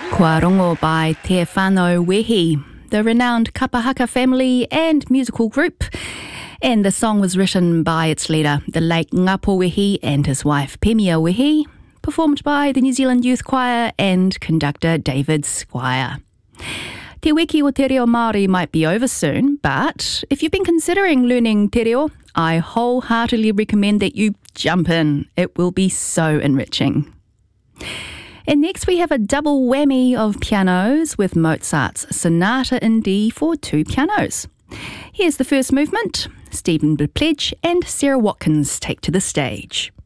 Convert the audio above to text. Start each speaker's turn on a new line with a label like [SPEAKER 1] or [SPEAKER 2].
[SPEAKER 1] Kua rongo by Te Whānau Wehi, the renowned Kapahaka family and musical group. And the song was written by its leader, the late Ngapo Wehi, and his wife Pemia Wehi, performed by the New Zealand Youth Choir and conductor David Squire. Te wiki o te reo Māori might be over soon, but if you've been considering learning te reo, I wholeheartedly recommend that you jump in. It will be so enriching. And next we have a double whammy of pianos with Mozart's Sonata in D for two pianos. Here's the first movement. Stephen Pledge and Sarah Watkins take to the stage.